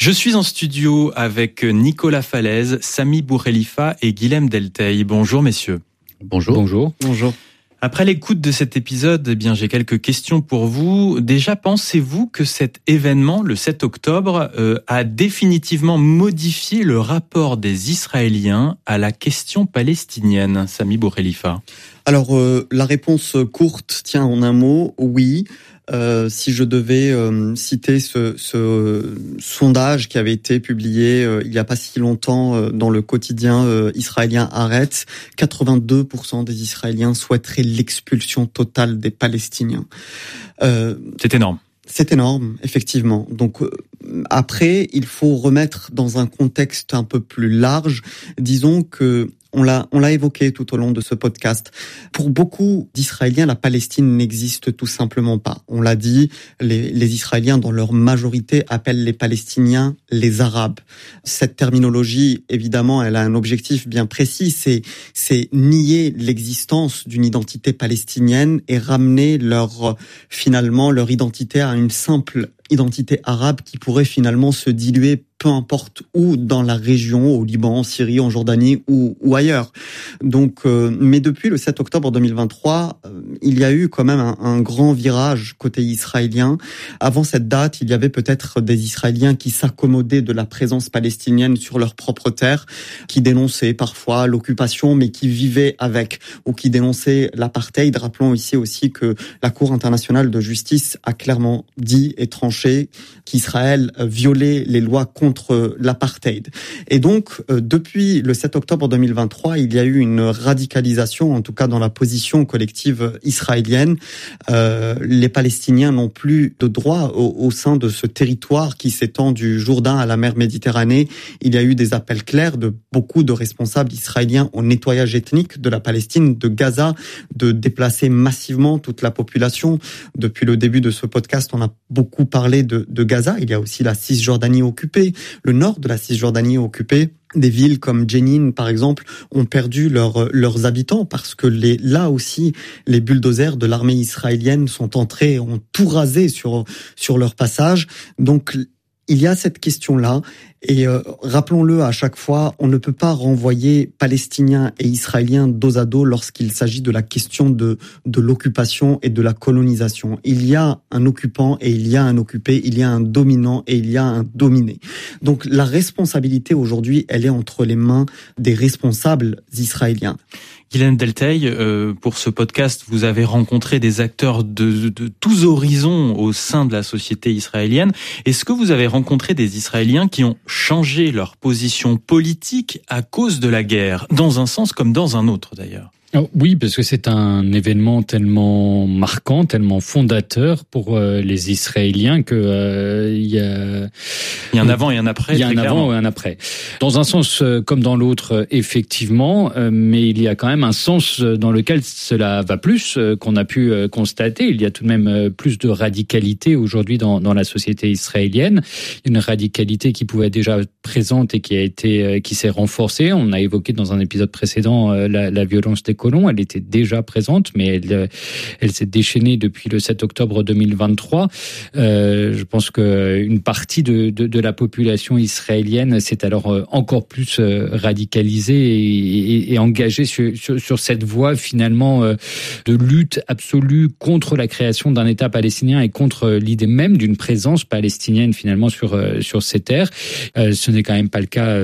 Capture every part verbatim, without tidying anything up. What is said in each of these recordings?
Je suis en studio avec Nicolas Falaise, Sami Boukhelifa et Guilhem Delteil. Bonjour messieurs. Bonjour. Bonjour. Bonjour. Après l'écoute de cet épisode, eh bien, j'ai quelques questions pour vous. Déjà, pensez-vous que cet événement, le sept octobre, euh, a définitivement modifié le rapport des Israéliens à la question palestinienne? Sami Boukhelifa. Alors, euh, la réponse courte tient en un mot, oui. Euh, si je devais euh, citer ce, ce euh, sondage qui avait été publié euh, il n'y a pas si longtemps euh, dans le quotidien euh, israélien Haaretz, quatre-vingt-deux pour cent des Israéliens souhaiteraient l'expulsion totale des Palestiniens. Euh, C'est énorme. C'est énorme, effectivement. Donc euh, après, il faut remettre dans un contexte un peu plus large. Disons que On l'a, on l'a évoqué tout au long de ce podcast. Pour beaucoup d'Israéliens, la Palestine n'existe tout simplement pas. On l'a dit, les, les Israéliens, dans leur majorité, appellent les Palestiniens les Arabes. Cette terminologie, évidemment, elle a un objectif bien précis. C'est, c'est nier l'existence d'une identité palestinienne et ramener leur, finalement, leur identité à une simple identité arabe qui pourrait finalement se diluer peu importe où dans la région, au Liban, en Syrie, en Jordanie ou, ou ailleurs. Donc, euh, mais depuis le sept octobre deux mille vingt-trois, euh, il y a eu quand même un, un grand virage côté israélien. Avant cette date, il y avait peut-être des Israéliens qui s'accommodaient de la présence palestinienne sur leur propre terre, qui dénonçaient parfois l'occupation, mais qui vivaient avec, ou qui dénonçaient l'apartheid. Rappelons ici aussi que la Cour internationale de justice a clairement dit et tranché qu'Israël violait les lois contre contre l'apartheid. Et donc, euh, depuis le sept octobre deux mille vingt-trois, il y a eu une radicalisation, en tout cas dans la position collective israélienne. Euh, les Palestiniens n'ont plus de droit au, au sein de ce territoire qui s'étend du Jourdain à la mer Méditerranée. Il y a eu des appels clairs de beaucoup de responsables israéliens au nettoyage ethnique de la Palestine, de Gaza, de déplacer massivement toute la population. Depuis le début de ce podcast, on a beaucoup parlé de, de Gaza. Il y a aussi la Cisjordanie occupée. Le nord de la Cisjordanie occupée. Des villes comme Jenin, par exemple, ont perdu leurs leurs habitants parce que les, là aussi, les bulldozers de l'armée israélienne sont entrés, ont tout rasé sur, sur leur passage. Donc, il y a cette question-là. Et euh, rappelons-le à chaque fois, on ne peut pas renvoyer Palestiniens et Israéliens dos à dos lorsqu'il s'agit de la question de, de l'occupation et de la colonisation. Il y a un occupant et il y a un occupé, il y a un dominant et il y a un dominé. Donc la responsabilité aujourd'hui, elle est entre les mains des responsables israéliens. Guilhem Delteil, euh, pour ce podcast, vous avez rencontré des acteurs de, de tous horizons au sein de la société israélienne. Est-ce que vous avez rencontré des Israéliens qui ont changé leur position politique à cause de la guerre, dans un sens comme dans un autre d'ailleurs? Oh, oui, parce que c'est un événement tellement marquant, tellement fondateur pour euh, les Israéliens que euh, il y a il y a un avant et un après. Il y a un clairement. avant et un après. Dans un sens euh, comme dans l'autre, effectivement, euh, mais il y a quand même un sens dans lequel cela va plus euh, qu'on a pu euh, constater. Il y a tout de même euh, plus de radicalité aujourd'hui dans dans la société israélienne. Une radicalité qui pouvait être déjà présente et qui a été euh, qui s'est renforcée. On a évoqué dans un épisode précédent euh, la, la violence des colons, elle était déjà présente, mais elle, elle s'est déchaînée depuis le sept octobre deux mille vingt-trois. Euh, je pense qu'une partie de, de, de la population israélienne s'est alors encore plus radicalisée et, et, et engagée sur, sur, sur cette voie finalement de lutte absolue contre la création d'un État palestinien et contre l'idée même d'une présence palestinienne finalement sur, sur ces terres. Euh, ce n'est quand même pas le cas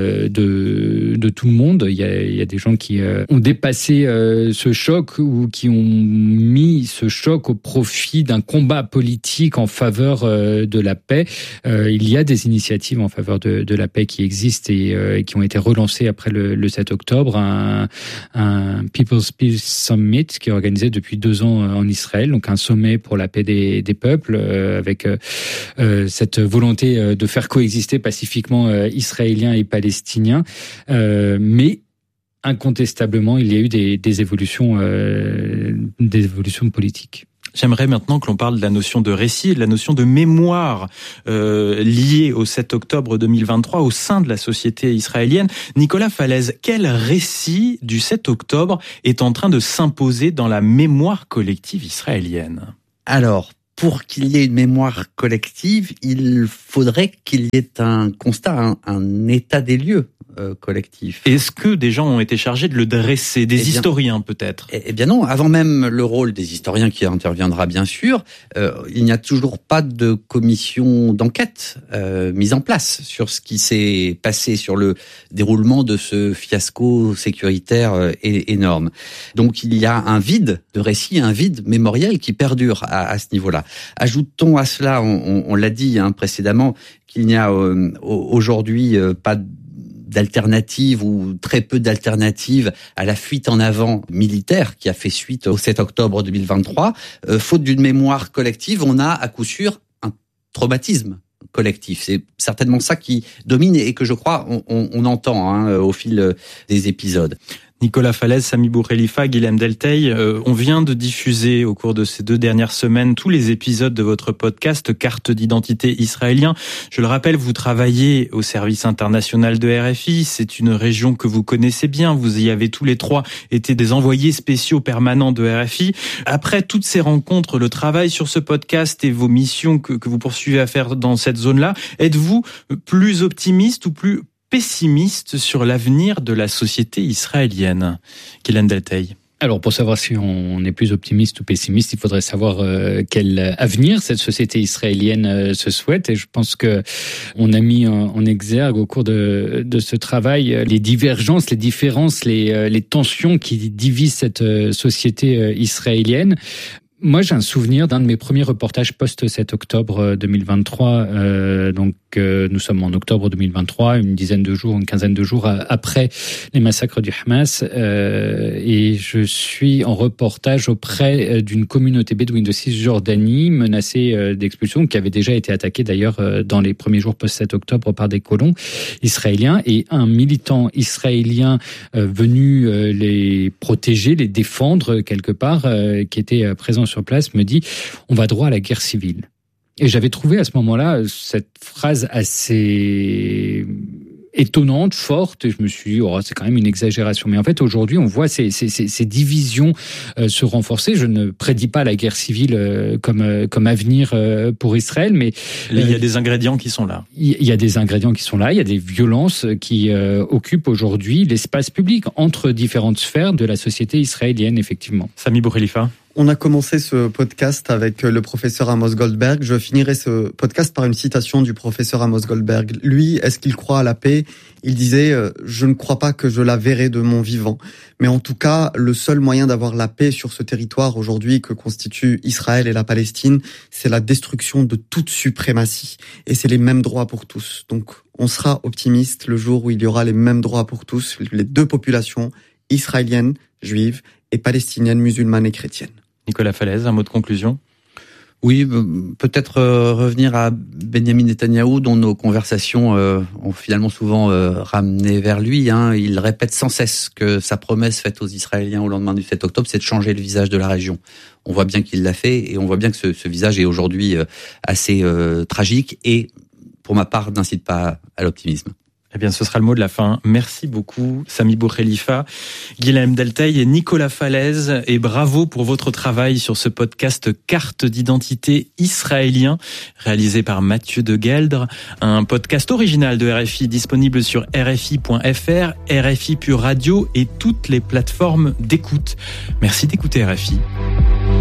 de, de tout le monde. Il y a, il y a des gens qui ont dépassé ce choc ou qui ont mis ce choc au profit d'un combat politique en faveur de la paix. Euh, il y a des initiatives en faveur de, de la paix qui existent et euh, qui ont été relancées après le, le sept octobre. Un, un People's Peace Summit qui est organisé depuis deux ans en Israël, donc un sommet pour la paix des, des peuples euh, avec euh, cette volonté de faire coexister pacifiquement euh, Israéliens et Palestiniens. Euh, mais incontestablement, il y a eu des, des évolutions, euh, des évolutions politiques. J'aimerais maintenant que l'on parle de la notion de récit et de la notion de mémoire euh, liée au sept octobre deux mille vingt-trois au sein de la société israélienne. Nicolas Falaise, quel récit du sept octobre est en train de s'imposer dans la mémoire collective israélienne ? Alors, pour qu'il y ait une mémoire collective, il faudrait qu'il y ait un constat, un, un état des lieux euh, collectif. Est-ce que des gens ont été chargés de le dresser, des eh bien, historiens peut-être? Eh bien non, avant même le rôle des historiens qui interviendra bien sûr, euh, il n'y a toujours pas de commission d'enquête euh, mise en place sur ce qui s'est passé, sur le déroulement de ce fiasco sécuritaire euh, énorme. Donc il y a un vide de récit, un vide mémoriel qui perdure à, à ce niveau-là. Ajoutons à cela, on, on, on l'a dit hein, précédemment, qu'il n'y a euh, aujourd'hui euh, pas d'alternative ou très peu d'alternatives à la fuite en avant militaire qui a fait suite au sept octobre deux mille vingt-trois. Euh, faute d'une mémoire collective, on a à coup sûr un traumatisme collectif. C'est certainement ça qui domine et que je crois on, on, on entend hein, au fil des épisodes. Nicolas Falaise, Sami Boukhelifa, Guilhem Delteil, euh, on vient de diffuser au cours de ces deux dernières semaines tous les épisodes de votre podcast Carte d'identité israélien. Je le rappelle, vous travaillez au service international de R F I, c'est une région que vous connaissez bien, vous y avez tous les trois été des envoyés spéciaux permanents de R F I. Après toutes ces rencontres, le travail sur ce podcast et vos missions que, que vous poursuivez à faire dans cette zone-là, êtes-vous plus optimiste ou plus pessimiste sur l'avenir de la société israélienne? Guilhem Delteil. Alors, pour savoir si on est plus optimiste ou pessimiste, il faudrait savoir euh, quel avenir cette société israélienne euh, se souhaite. Et je pense que on a mis en, en exergue au cours de, de ce travail les divergences, les différences, les, les tensions qui divisent cette euh, société euh, israélienne. Moi, j'ai un souvenir d'un de mes premiers reportages post-sept octobre deux mille vingt-trois. Euh, donc, euh, nous sommes en octobre deux mille vingt-trois, une dizaine de jours, une quinzaine de jours après les massacres du Hamas. Euh, et je suis en reportage auprès d'une communauté bédouine de Cisjordanie menacée d'expulsion, qui avait déjà été attaquée d'ailleurs dans les premiers jours post-sept octobre par des colons israéliens. Et un militant israélien euh, venu euh, les protéger, les défendre quelque part, euh, qui était présent sur place, me dit « on va droit à la guerre civile ». Et j'avais trouvé à ce moment-là cette phrase assez étonnante, forte, et je me suis dit oh, c'est quand même une exagération. Mais en fait, aujourd'hui, on voit ces, ces, ces divisions euh, se renforcer. Je ne prédis pas la guerre civile euh, comme, euh, comme avenir euh, pour Israël, mais... Euh, il y a des ingrédients qui sont là. Il y a des ingrédients qui sont là, il y a des violences qui euh, occupent aujourd'hui l'espace public entre différentes sphères de la société israélienne, effectivement. Sami Boukhelifa. On a commencé ce podcast avec le professeur Amos Goldberg. Je finirai ce podcast par une citation du professeur Amos Goldberg. Lui, est-ce qu'il croit à la paix? Il disait « Je ne crois pas que je la verrai de mon vivant. Mais en tout cas, le seul moyen d'avoir la paix sur ce territoire aujourd'hui que constituent Israël et la Palestine, c'est la destruction de toute suprématie. Et c'est les mêmes droits pour tous. Donc, on sera optimiste le jour où il y aura les mêmes droits pour tous, les deux populations, israéliennes, juives, et palestiniennes, musulmanes et chrétiennes. » Nicolas Falaise, un mot de conclusion? Oui, peut-être euh, revenir à Benjamin Netanyahou, dont nos conversations euh, ont finalement souvent euh, ramené vers lui. Hein. Il répète sans cesse que sa promesse faite aux Israéliens au lendemain du sept octobre, c'est de changer le visage de la région. On voit bien qu'il l'a fait et on voit bien que ce, ce visage est aujourd'hui euh, assez euh, tragique et, pour ma part, n'incite pas à l'optimisme. Eh bien, ce sera le mot de la fin. Merci beaucoup, Sami Boukhelifa, Guilhem Delteil et Nicolas Falaise. Et bravo pour votre travail sur ce podcast Carte d'identité israélien, réalisé par Mathieu de Gueldre. Un podcast original de R F I disponible sur R F I point F R, R F I Pure Radio et toutes les plateformes d'écoute. Merci d'écouter R F I.